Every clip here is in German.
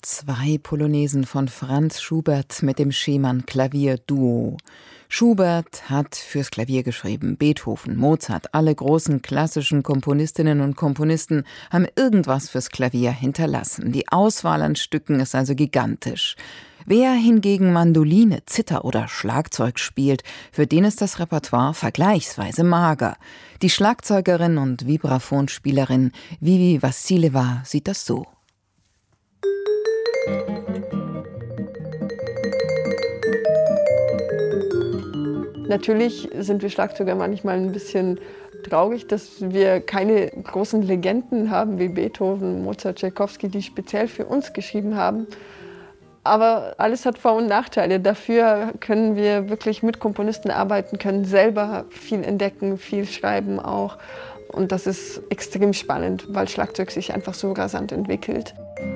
2 Polonaisen von Franz Schubert mit dem Schemann Klavierduo. Schubert hat fürs Klavier geschrieben, Beethoven, Mozart, alle großen klassischen Komponistinnen und Komponisten haben irgendwas fürs Klavier hinterlassen. Die Auswahl an Stücken ist also gigantisch. Wer hingegen Mandoline, Zither oder Schlagzeug spielt, für den ist das Repertoire vergleichsweise mager. Die Schlagzeugerin und Vibraphonspielerin Vivi Vassileva sieht das so. Natürlich sind wir Schlagzeuger manchmal ein bisschen traurig, dass wir keine großen Legenden haben wie Beethoven, Mozart, Tschaikowski, die speziell für uns geschrieben haben. Aber alles hat Vor- und Nachteile. Dafür können wir wirklich mit Komponisten arbeiten, können selber viel entdecken, viel schreiben auch. Und das ist extrem spannend, weil Schlagzeug sich einfach so rasant entwickelt.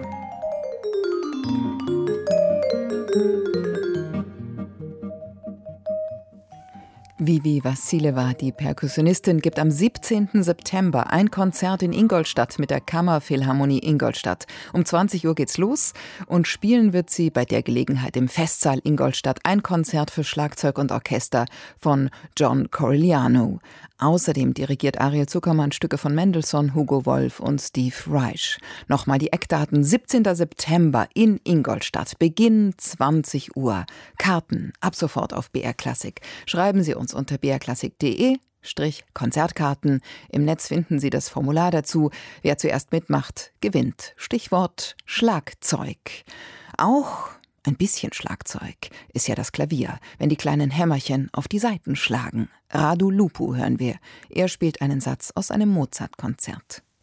Vivi Vassileva, die Perkussionistin, gibt am 17. September ein Konzert in Ingolstadt mit der Kammerphilharmonie Ingolstadt. Um 20 Uhr geht's los und spielen wird sie bei der Gelegenheit im Festsaal Ingolstadt ein Konzert für Schlagzeug und Orchester von John Corigliano. Außerdem dirigiert Ariel Zuckermann Stücke von Mendelssohn, Hugo Wolf und Steve Reich. Nochmal die Eckdaten: 17. September in Ingolstadt, Beginn 20 Uhr. Karten ab sofort auf BR Klassik. Schreiben Sie uns unter brklassik.de/Konzertkarten. Im Netz finden Sie das Formular dazu. Wer zuerst mitmacht, gewinnt. Stichwort Schlagzeug. Auch ein bisschen Schlagzeug ist ja das Klavier, wenn die kleinen Hämmerchen auf die Saiten schlagen. Radu Lupu hören wir. Er spielt einen Satz aus einem Mozart-Konzert.